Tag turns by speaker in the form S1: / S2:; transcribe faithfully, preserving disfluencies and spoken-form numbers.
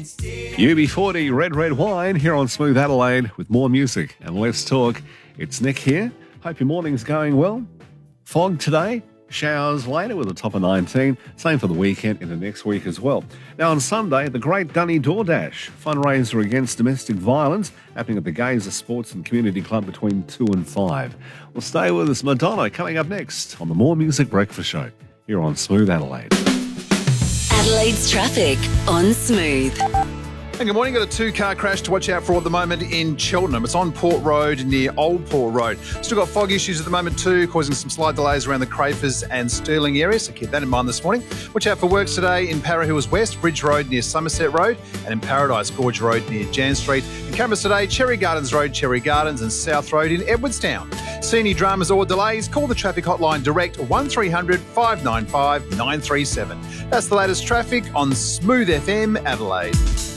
S1: U B forty Red Red Wine here on Smooth Adelaide with more music and less talk. It's Nick here. Hope your morning's going well. Fog today, showers later with a top of nineteen. Same for the weekend into next week as well. Now on Sunday, the Great Dunny DoorDash fundraiser against domestic violence happening at the Gazer Sports and Community Club between two and five. Well, stay with us. Madonna coming up next on the More Music Breakfast Show here on Smooth Adelaide.
S2: Adelaide's traffic on Smooth.
S3: And good morning. Got a two-car crash to watch out for at the moment in Cheltenham. It's on Port Road near Old Port Road. Still got fog issues at the moment too, causing some slight delays around the Crafers and Stirling area, so keep that in mind this morning. Watch out for works today in Para Hills West, Bridge Road near Somerset Road, and in Paradise Gorge Road near Jan Street. And cameras today, Cherry Gardens Road, Cherry Gardens, and South Road in Edwardstown. See any dramas or delays, call the traffic hotline direct one three hundred, five nine five, nine three seven. That's the latest traffic on Smooth F M Adelaide.